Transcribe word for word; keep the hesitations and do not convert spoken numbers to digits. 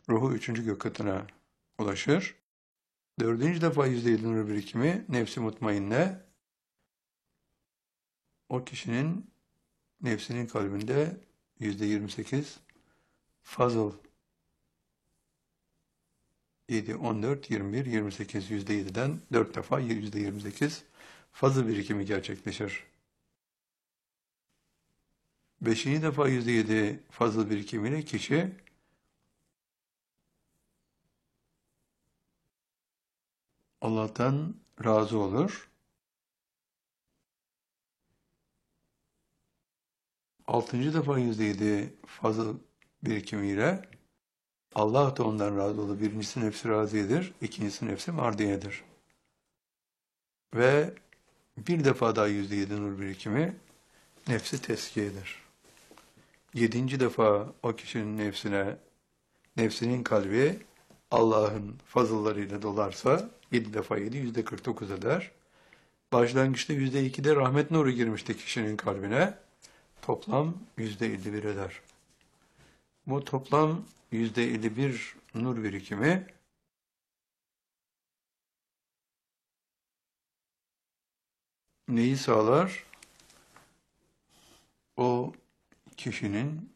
ruhu üçüncü gök katına ulaşır. Dördüncü defa yüzde yedi nur birikimi nefsi mutmainne, o kişinin nefsinin kalbinde yüzde yirmi sekiz fazıl, yedi, on dört, yirmi bir, yirmi sekiz, yüzde yediden dört defa yüzde yirmi sekiz fazıl birikimi gerçekleşir. Beşinci defa yüzde yedi fazıl birikimiyle kişi Allah'tan razı olur. Altıncı defa yüzde yedi fazıl birikimiyle Allah da ondan razı olur. Birincisi nefsi raziyedir, ikincisi nefsi mardiyedir. Ve bir defa daha yüzde yedi nur birikimi nefsi teskiyedir. Yedinci defa o kişinin nefsine, nefsinin kalbi Allah'ın fazıllarıyla dolarsa yedi defa yedi, yüzde kırk dokuz eder. Başlangıçta yüzde ikide rahmet nuru girmişti kişinin kalbine. Toplam yüzde elli bir eder. Bu toplam yüzde elli bir nur birikimi neyi sağlar? O kişinin